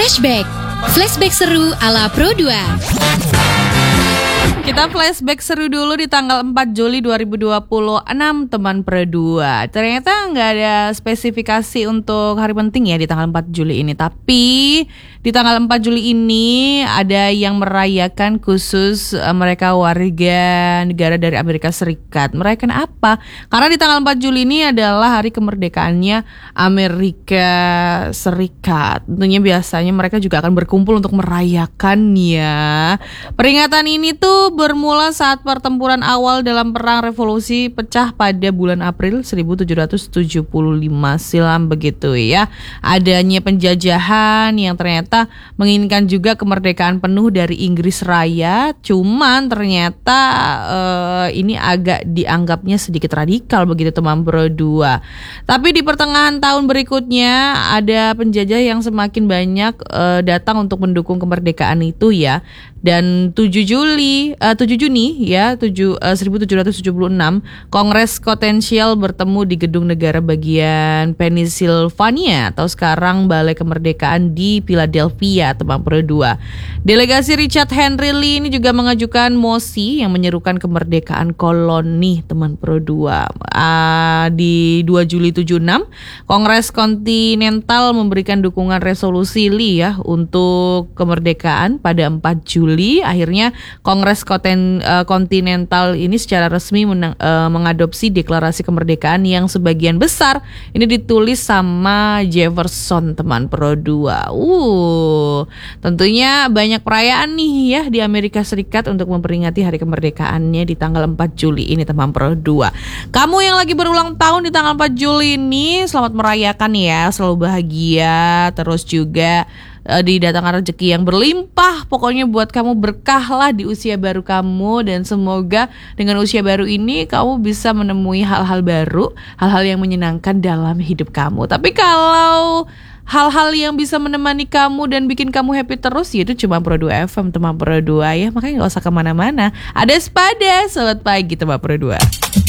Flashback. Flashback seru ala Pro 2. Kita flashback seru dulu di tanggal 4 Juli 2026 teman Pro 2. Ternyata nggak ada spesifikasi untuk hari penting ya di tanggal 4 Juli ini. Tapi di tanggal 4 Juli ini ada yang merayakan khusus mereka warga negara dari Amerika Serikat. Merayakan apa? Karena di tanggal 4 Juli ini adalah hari kemerdekaannya Amerika Serikat. Tentunya biasanya mereka juga akan berkumpul untuk merayakannya. Peringatan ini tuh bermula saat pertempuran awal dalam Perang Revolusi pecah pada bulan April 1775 silam begitu ya. Adanya penjajahan yang ternyata menginginkan juga kemerdekaan penuh dari Inggris Raya. Cuman ternyata ini agak dianggapnya sedikit radikal begitu teman Pro 2. Tapi di pertengahan tahun berikutnya ada penjajah yang semakin banyak datang untuk mendukung kemerdekaan itu ya. Dan 7 Juni 1776 Kongres Kontinental bertemu di Gedung Negara bagian Pennsylvania atau sekarang Balai Kemerdekaan di Philadelphia teman Pro 2. Delegasi Richard Henry Lee ini juga mengajukan mosi yang menyerukan kemerdekaan koloni teman Pro 2. Di 2 Juli 76 Kongres Kontinental memberikan dukungan resolusi Lee ya untuk kemerdekaan pada 4 Juli. Akhirnya Kongres Kontinental ini secara resmi mengadopsi deklarasi kemerdekaan yang sebagian besar ini ditulis sama Jefferson teman Pro 2. Tentunya banyak perayaan nih ya di Amerika Serikat untuk memperingati hari kemerdekaannya di tanggal 4 Juli ini teman Pro 2. Kamu yang lagi berulang tahun di tanggal 4 Juli ini selamat merayakan ya, selalu bahagia, terus juga didatangkan rezeki yang berlimpah. Pokoknya buat kamu berkah lah di usia baru kamu. Dan semoga dengan usia baru ini kamu bisa menemui hal-hal baru, hal-hal yang menyenangkan dalam hidup kamu. Tapi kalau hal-hal yang bisa menemani kamu dan bikin kamu happy terus, yaitu cuma Pro 2 FM teman Pro 2 ya. Makanya gak usah kemana-mana. Ada Sepada, selamat pagi teman Pro 2.